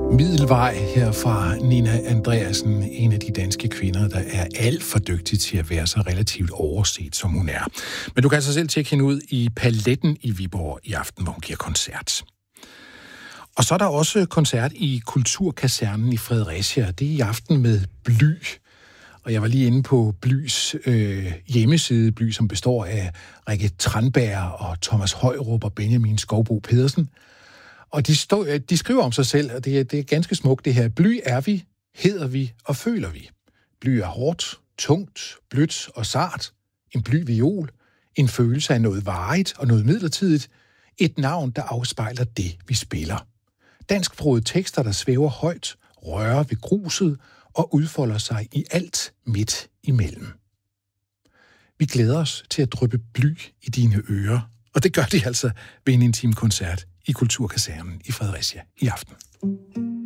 Middelvej her fra Nina Andreasen, en af de danske kvinder, der er alt for dygtig til at være så relativt overset, som hun er. Men du kan altså selv tjekke hende ud i Paletten i Viborg i aften, hvor hun giver koncert. Og så er der også koncert i Kulturkasernen i Fredericia. Det er i aften med Bly. Og jeg var lige inde på Blys hjemmeside, Bly, som består af Rikke Tranberg og Thomas Højrup og Benjamin Skovbo Pedersen. Og de skriver om sig selv, og det er ganske smukt det her. Bly er vi, hedder vi og føler vi. Bly er hårdt, tungt, blødt og sart. En bly viol. En følelse af noget varigt og noget midlertidigt. Et navn, der afspejler det, vi spiller. Dansksprogede tekster, der svæver højt, rører ved gruset og udfolder sig i alt midt imellem. Vi glæder os til at dryppe bly i dine ører, og det gør de altså ved en intim koncert i Kulturkasernen i Fredericia i aften.